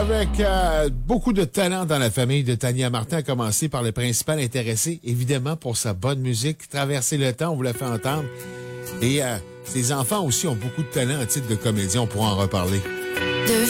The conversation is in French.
avec beaucoup de talent dans la famille de Tania Martin, à commencer par le principal intéressé, évidemment, pour sa bonne musique. Traverser le temps, on vous l'a fait entendre. Et ses enfants aussi ont beaucoup de talent en titre de comédien, on pourra en reparler.